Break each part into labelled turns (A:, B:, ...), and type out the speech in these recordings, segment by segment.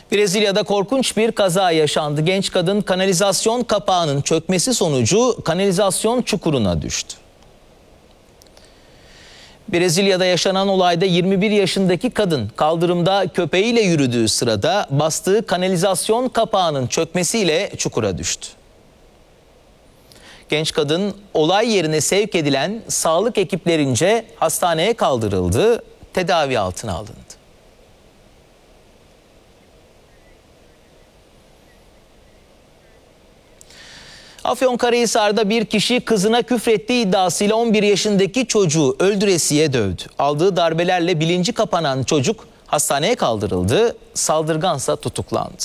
A: Brezilya'da korkunç bir kaza yaşandı. Genç kadın kanalizasyon kapağının çökmesi sonucu kanalizasyon çukuruna düştü. Brezilya'da yaşanan olayda 21 yaşındaki kadın kaldırımda köpeğiyle yürüdüğü sırada bastığı kanalizasyon kapağının çökmesiyle çukura düştü. Genç kadın olay yerine sevk edilen sağlık ekiplerince hastaneye kaldırıldı, tedavi altına alındı. Afyonkarahisar'da bir kişi kızına küfrettiği iddiasıyla 11 yaşındaki çocuğu öldüresiye dövdü. Aldığı darbelerle bilinci kapanan çocuk hastaneye kaldırıldı, saldırgansa tutuklandı.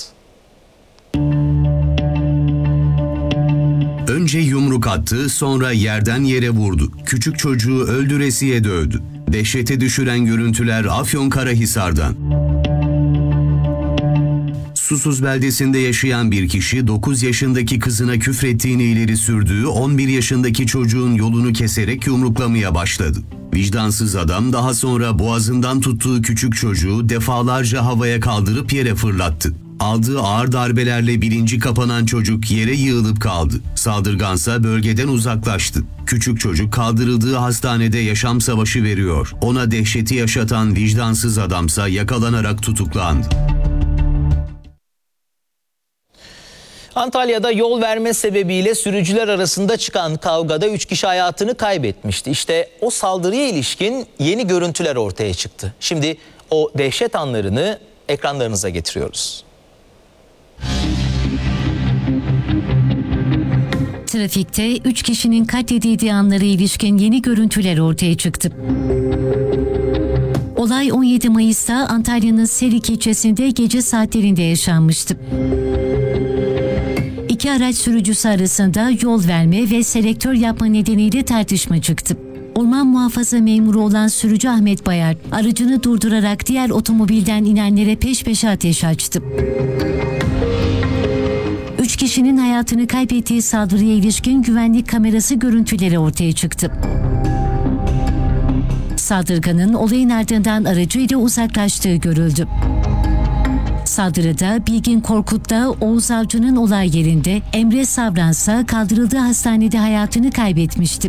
B: Önce yumruk attı, sonra yerden yere vurdu. Küçük çocuğu öldüresiye dövdü. Dehşete düşüren görüntüler Afyonkarahisar'dan. Susuz beldesinde yaşayan bir kişi 9 yaşındaki kızına küfrettiğini ileri sürdüğü 11 yaşındaki çocuğun yolunu keserek yumruklamaya başladı. Vicdansız adam daha sonra boğazından tuttuğu küçük çocuğu defalarca havaya kaldırıp yere fırlattı. Aldığı ağır darbelerle bilinci kapanan çocuk yere yığılıp kaldı. Saldırgansa bölgeden uzaklaştı. Küçük çocuk kaldırıldığı hastanede yaşam savaşı veriyor. Ona dehşeti yaşatan vicdansız adamsa yakalanarak tutuklandı.
A: Antalya'da yol verme sebebiyle sürücüler arasında çıkan kavgada 3 kişi hayatını kaybetmişti. İşte o saldırıya ilişkin yeni görüntüler ortaya çıktı. Şimdi o dehşet anlarını ekranlarınıza getiriyoruz.
C: Trafikte 3 kişinin katledildiği anlara ilişkin yeni görüntüler ortaya çıktı. Olay 17 Mayıs'ta Antalya'nın Serik ilçesinde gece saatlerinde yaşanmıştı. İki araç sürücüsü arasında yol verme ve selektör yapma nedeniyle tartışma çıktı. Orman muhafaza memuru olan sürücü Ahmet Bayar, aracını durdurarak diğer otomobilden inenlere peş peşe ateş açtı. 3 kişinin hayatını kaybettiği saldırıya ilişkin güvenlik kamerası görüntüleri ortaya çıktı. Saldırganın olayın ardından aracıyla uzaklaştığı görüldü. Saldırıda Bilgin Korkut'ta Oğuz Avcı'nın olay yerinde, Emre Savransa kaldırıldığı hastanede hayatını kaybetmişti.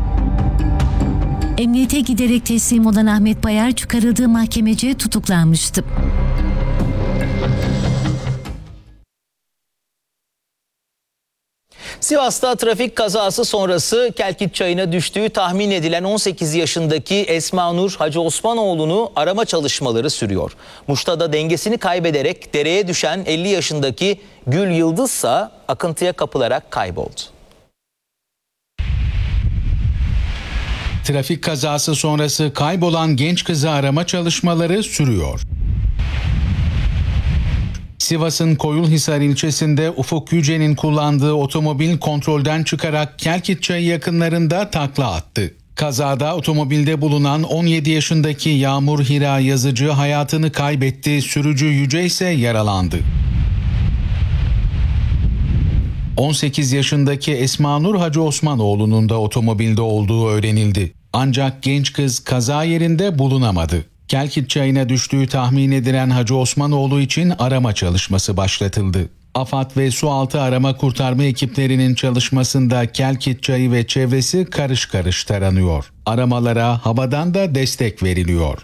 C: Emniyete giderek teslim olan Ahmet Bayar çıkarıldığı mahkemece tutuklanmıştı.
A: Sivas'ta trafik kazası sonrası Kelkit Çayı'na düştüğü tahmin edilen 18 yaşındaki Esma Nur Hacı Osmanoğlu'nu arama çalışmaları sürüyor. Muş'ta da dengesini kaybederek dereye düşen 50 yaşındaki Gül Yıldız ise akıntıya kapılarak kayboldu.
D: Trafik kazası sonrası kaybolan genç kızı arama çalışmaları sürüyor. Sivas'ın Koyulhisar ilçesinde Ufuk Yüce'nin kullandığı otomobil kontrolden çıkarak Kelkit Çayı yakınlarında takla attı. Kazada otomobilde bulunan 17 yaşındaki Yağmur Hira Yazıcı hayatını kaybetti, sürücü Yüce ise yaralandı. 18 yaşındaki Esma Nur Hacı Osmanoğlu'nun da otomobilde olduğu öğrenildi. Ancak genç kız kaza yerinde bulunamadı. Kelkit Çayı'na düştüğü tahmin edilen Hacı Osmanoğlu için arama çalışması başlatıldı. AFAD ve sualtı arama kurtarma ekiplerinin çalışmasında Kelkit Çayı ve çevresi karış karış taranıyor. Aramalara havadan da destek veriliyor.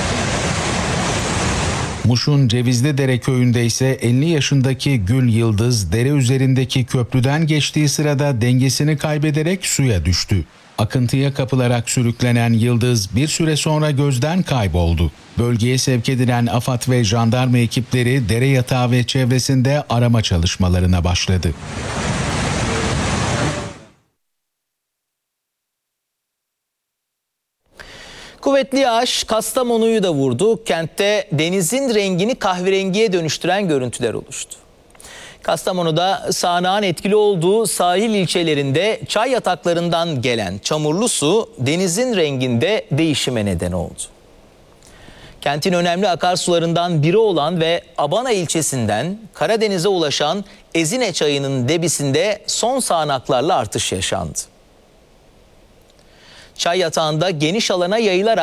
D: Muş'un Cevizlidere köyünde ise 50 yaşındaki Gül Yıldız dere üzerindeki köprüden geçtiği sırada dengesini kaybederek suya düştü. Akıntıya kapılarak sürüklenen Yıldız bir süre sonra gözden kayboldu. Bölgeye sevk edilen AFAD ve jandarma ekipleri dere yatağı ve çevresinde arama çalışmalarına başladı.
A: Kuvvetli yağış Kastamonu'yu da vurdu. Kentte denizin rengini kahverengiye dönüştüren görüntüler oluştu. Kastamonu'da sağanağın etkili olduğu sahil ilçelerinde çay yataklarından gelen çamurlu su denizin renginde değişime neden oldu. Kentin önemli akarsularından biri olan ve Abana ilçesinden Karadeniz'e ulaşan Ezine Çayı'nın debisinde son sağanaklarla artış yaşandı. Çay yatağında geniş alana yayılarak